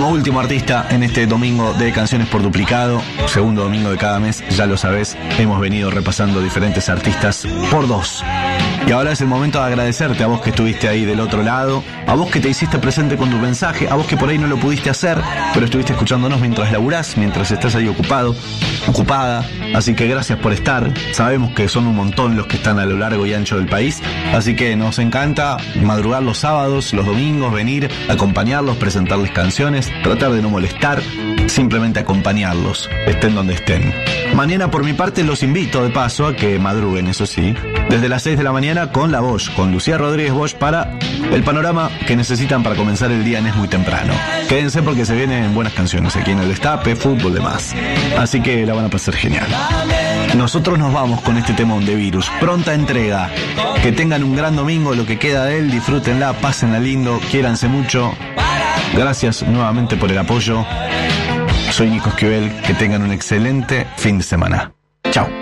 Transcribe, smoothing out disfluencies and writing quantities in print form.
Como último artista en este domingo de Canciones por Duplicado, segundo domingo de cada mes, ya lo sabés, hemos venido repasando diferentes artistas por dos. Y ahora es el momento de agradecerte a vos que estuviste ahí del otro lado, a vos que te hiciste presente con tu mensaje, a vos que por ahí no lo pudiste hacer, pero estuviste escuchándonos mientras laburás, mientras estás ahí ocupado, ocupada. Así que gracias por estar. Sabemos que son un montón los que están a lo largo y ancho del país, así que nos encanta madrugar los sábados, los domingos, venir, acompañarlos, presentarles canciones, tratar de no molestar, simplemente acompañarlos, estén donde estén. Mañana por mi parte los invito de paso a que madruguen, eso sí, desde las 6 de la mañana con La Bosch, con Lucía Rodríguez Bosch, para el panorama que necesitan para comenzar el día en Es Muy Temprano. Quédense porque se vienen buenas canciones aquí en El Destape, fútbol, demás. Así que la van a pasar genial. Nosotros nos vamos con este temón de Virus. Pronta entrega. Que tengan un gran domingo, lo que queda de él, disfrútenla, pásenla lindo, quiéranse mucho. Gracias nuevamente por el apoyo. Soy Nico Esquivel, que tengan un excelente fin de semana. Chao.